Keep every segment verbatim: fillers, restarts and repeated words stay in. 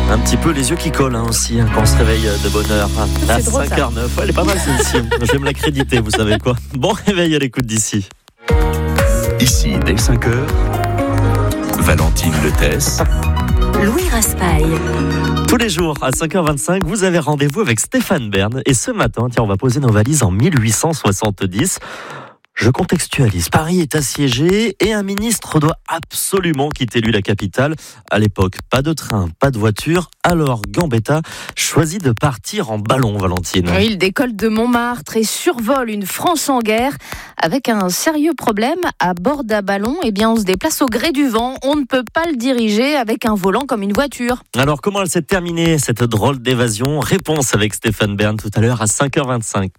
Un petit peu les yeux qui collent hein, aussi, hein, quand on se réveille de bonne heure. À cinq heures neuf, ouais, elle est pas mal celle-ci. Je vais me la créditer, vous savez quoi. Bon réveil à l'écoute d'ici. Ici, dès cinq heures, Valentine Letesse. Louis Raspail. Tous les jours à cinq heures vingt-cinq, vous avez rendez-vous avec Stéphane Bern. Et ce matin, tiens, on va poser nos valises en mille huit cent soixante-dix. Je contextualise. Paris est assiégé et un ministre doit absolument quitter lui la capitale. À l'époque, pas de train, pas de voiture. Alors Gambetta choisit de partir en ballon, Valentine. Oui, il décolle de Montmartre et survole une France en guerre. Avec un sérieux problème, à bord d'un ballon, eh bien, on se déplace au gré du vent. On ne peut pas le diriger avec un volant comme une voiture. Alors comment elle s'est terminée, cette drôle d'évasion ? Réponse avec Stéphane Bern tout à l'heure à cinq heures vingt-cinq.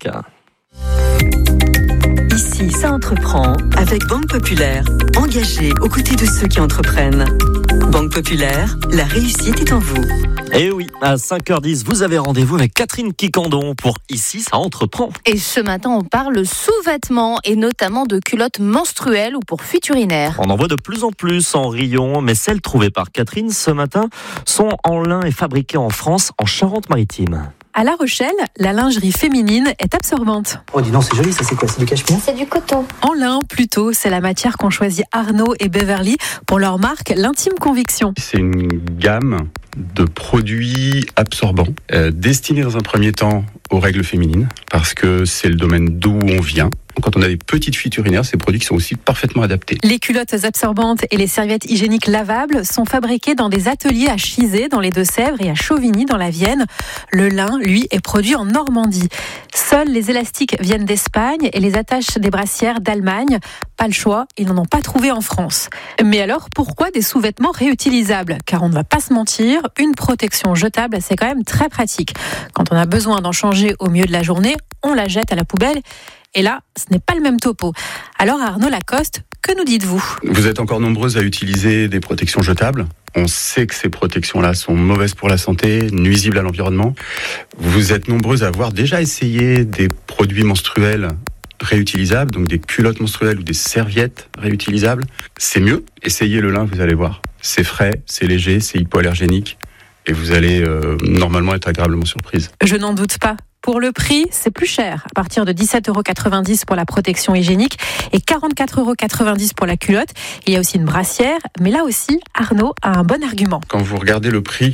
Ici, ça entreprend avec Banque Populaire. Engagée aux côtés de ceux qui entreprennent. Banque Populaire, la réussite est en vous. Et oui, à cinq heures dix, vous avez rendez-vous avec Catherine Quicandon pour Ici, ça entreprend. Et ce matin, on parle sous-vêtements et notamment de culottes menstruelles ou pour fuites urinaires. On en voit de plus en plus en rayon, mais celles trouvées par Catherine ce matin sont en lin et fabriquées en France, en Charente-Maritime. À La Rochelle, la lingerie féminine est absorbante. Oh dis donc, c'est joli, ça c'est quoi ? C'est du cachemire ? C'est du coton. En lin, plutôt, c'est la matière qu'ont choisi Arnaud et Beverly pour leur marque L'Intime Conviction. C'est une gamme de produits absorbants euh, destinés dans un premier temps aux règles féminines parce que c'est le domaine d'où on vient. Quand on a des petites fuites urinaires, ces produits sont aussi parfaitement adaptés. Les culottes absorbantes et les serviettes hygiéniques lavables sont fabriquées dans des ateliers à Chizé dans les Deux-Sèvres et à Chauvigny dans la Vienne. Le lin, lui, est produit en Normandie. Seuls les élastiques viennent d'Espagne et les attaches des brassières d'Allemagne. Pas le choix, ils n'en ont pas trouvé en France. Mais alors, pourquoi des sous-vêtements réutilisables ? Car on ne va pas se mentir, une protection jetable, c'est quand même très pratique. Quand on a besoin d'en changer au milieu de la journée, on la jette à la poubelle. Et là, ce n'est pas le même topo. Alors Arnaud Lacoste, que nous dites-vous ? Vous êtes encore nombreuses à utiliser des protections jetables. On sait que ces protections-là sont mauvaises pour la santé, nuisibles à l'environnement. Vous êtes nombreuses à avoir déjà essayé des produits menstruels réutilisables, donc des culottes menstruelles ou des serviettes réutilisables. C'est mieux. Essayez le lin, vous allez voir. C'est frais, c'est léger, c'est hypoallergénique. Et vous allez euh, normalement être agréablement surprise. Je n'en doute pas. Pour le prix, c'est plus cher, à partir de dix-sept euros quatre-vingt-dix pour la protection hygiénique et quarante-quatre euros quatre-vingt-dix pour la culotte. Il y a aussi une brassière, mais là aussi, Arnaud a un bon argument. Quand vous regardez le prix